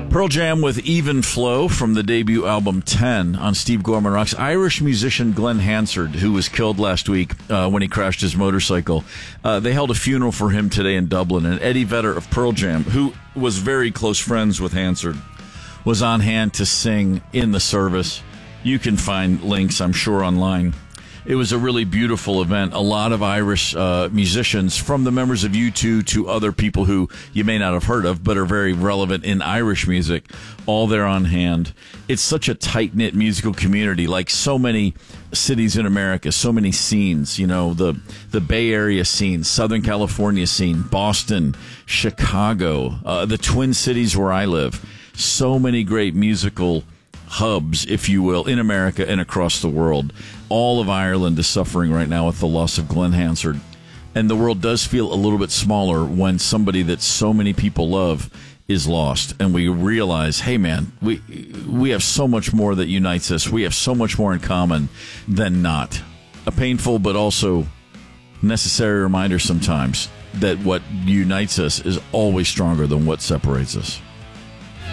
Pearl Jam with Even Flow from the debut album 10 on Steve Gorman Rocks. Irish musician Glenn Hansard, who was killed last week when he crashed his motorcycle. They held a funeral for him today in Dublin. And Eddie Vedder of Pearl Jam, who was very close friends with Hansard, was on hand to sing in the service. You can find links, I'm sure, online. It was a really beautiful event. A lot of Irish musicians, from the members of U2 to other people who you may not have heard of, but are very relevant in Irish music, all there on hand. It's such a tight-knit musical community, like so many cities in America, so many scenes, you know, the Bay Area scene, Southern California scene, Boston, Chicago, the Twin Cities where I live. So many great musical hubs, if you will, in America and across the world. All of Ireland is suffering right now with the loss of Glenn Hansard. And the world does feel a little bit smaller when somebody that so many people love is lost. And we realize, hey man, we have so much more that unites us. We have so much more in common than not. A painful but also necessary reminder sometimes that what unites us is always stronger than what separates us.